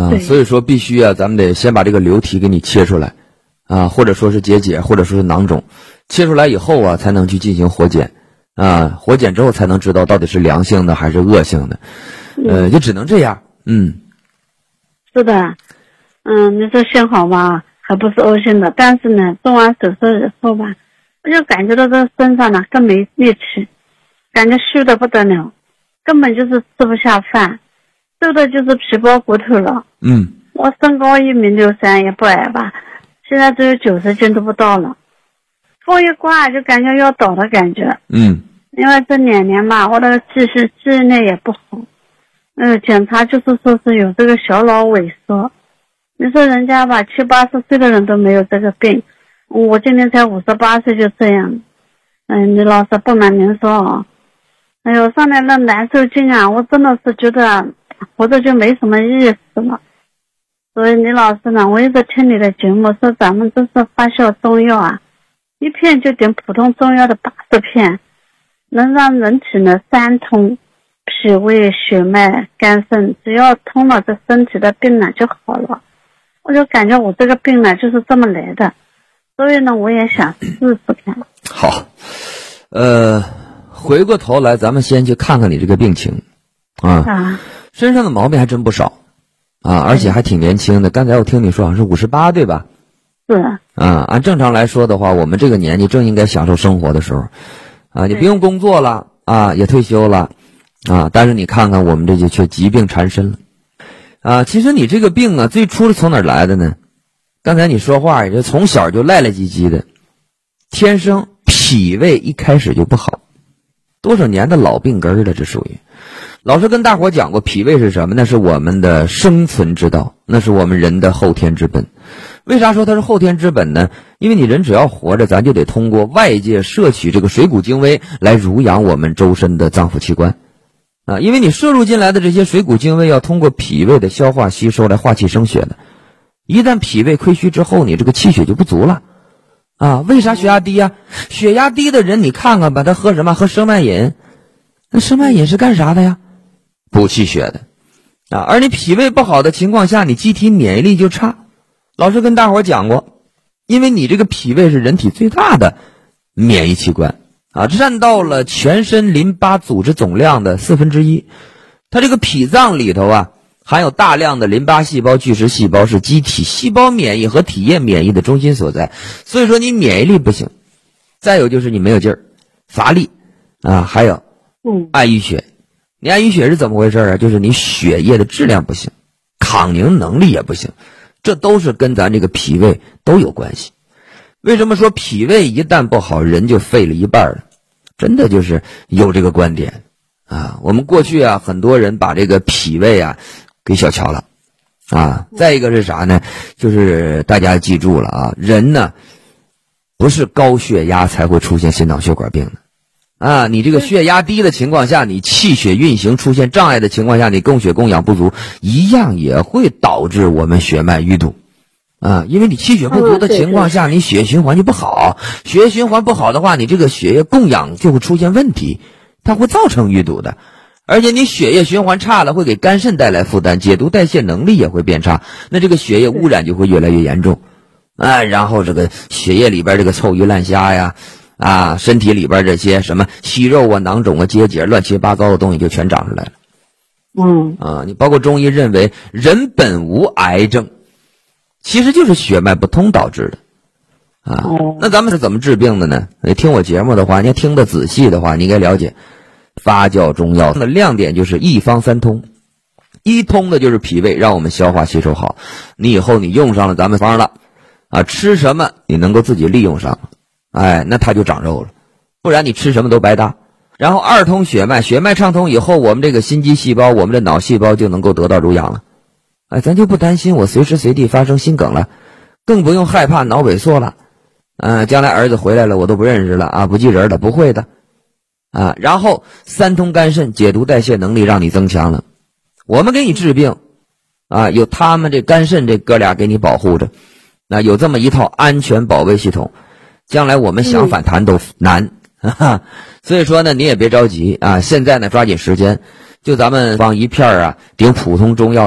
所以说必须啊，咱们得先把这个瘤体给你切出来啊，或者说是结节，或者说是囊肿，切出来以后啊，才能去进行活检啊，活检之后才能知道到底是良性的还是恶性的，就只能这样。 是的，你说幸好吧，还不是恶性的，但是呢，做完手术以后吧，我就感觉到这身上呢更没力气，感觉虚的不得了，根本就是吃不下饭，瘦的就是皮包骨头了。我身高1.63米，也不矮吧，现在只有90斤都不到了，风一刮就感觉要倒的感觉。因为这2年吧，我的记忆力也不好，检查就是说是有这个小脑萎缩。你说人家吧，70、80岁的人都没有这个病，我今年才58岁就这样。李老师不瞒您说啊，哎呦，上来那难受劲啊，我真的是觉得活着就没什么意思了。所以李老师呢，我一直听你的节目说咱们这是发酵中药啊，一片就顶普通中药的80片，能让人体呢3通，脾胃、血脉、肝肾，只要通了，这身体的病呢就好了。我就感觉我这个病呢就是这么来的，所以呢我也想试试看。 好，回过头来咱们先去看看你这个病情身上的毛病还真不少而且还挺年轻的。刚才我听你说好像是58对吧？ 是按正常来说的话，我们这个年纪正应该享受生活的时候你不用工作了也退休了但是你看看我们这就却疾病缠身了其实你这个病最初是从哪儿来的呢？刚才你说话也就从小就赖赖唧唧的，天生脾胃一开始就不好，多少年的老病根了，这属于。老师跟大伙讲过，脾胃是什么？那是我们的生存之道，那是我们人的后天之本。为啥说它是后天之本呢？因为你人只要活着，咱就得通过外界摄取这个水谷精微来濡养我们周身的脏腑器官因为你摄入进来的这些水谷精微要通过脾胃的消化吸收来化气生血的，一旦脾胃亏虚之后，你这个气血就不足了为啥血压低血压低的人你看看吧，他喝什么？喝生脉饮。那生脉饮是干啥的呀？补气血的而你脾胃不好的情况下，你机体免疫力就差。老师跟大伙讲过，因为你这个脾胃是人体最大的免疫器官占到了全身淋巴组织总量的1/4，它这个脾脏里头含有大量的淋巴细胞、巨噬细胞，是机体细胞免疫和体液免疫的中心所在。所以说你免疫力不行，再有就是你没有劲儿、乏力还有爱淤血。你爱淤血是怎么回事就是你血液的质量不行，抗凝能力也不行，这都是跟咱这个脾胃都有关系。为什么说脾胃一旦不好，人就废了一半了？真的就是有这个观点我们过去很多人把这个脾胃给小瞧了再一个是啥呢？就是大家记住了人呢不是高血压才会出现心脑血管病的你这个血压低的情况下，你气血运行出现障碍的情况下，你供血供氧不足，一样也会导致我们血脉淤堵因为你气血不足的情况下，你血液循环就不好，血液循环不好的话，你这个血液供氧就会出现问题，它会造成淤堵的。而且你血液循环差了，会给肝肾带来负担，解毒代谢能力也会变差，那这个血液污染就会越来越严重然后这个血液里边这个臭鱼烂虾呀身体里边这些什么息肉囊肿结节乱七八糟的东西就全长出来了你包括中医认为人本无癌症，其实就是血脉不通导致的那咱们是怎么治病的呢？你听我节目的话，你要听得仔细的话，你应该了解发酵中药的亮点就是一方三通。一通的就是脾胃，让我们消化吸收好，你以后你用上了咱们方了吃什么你能够自己利用上那它就长肉了，不然你吃什么都白搭。然后二通血脉，血脉畅通以后，我们这个心肌细胞，我们的脑细胞就能够得到濡养了咱就不担心我随时随地发生心梗了，更不用害怕脑萎缩了将来儿子回来了我都不认识了不记人了，不会的然后三通肝肾，解毒代谢能力让你增强了。我们给你治病有他们这肝肾这哥俩给你保护着有这么一套安全保卫系统，将来我们想反弹都难所以说呢你也别着急现在呢抓紧时间，就咱们放一片顶普通中药